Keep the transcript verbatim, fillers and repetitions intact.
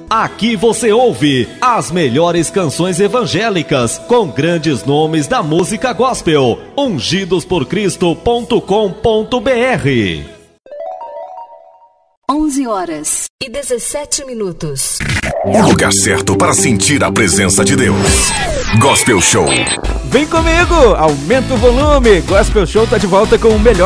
Aqui você ouve as melhores canções evangélicas com grandes nomes da música gospel. ungidos por cristo ponto com ponto b r. onze horas e dezessete minutos. O lugar certo para sentir a presença de Deus. Gospel Show. Vem comigo, aumenta o volume. Gospel Show tá de volta com o melhor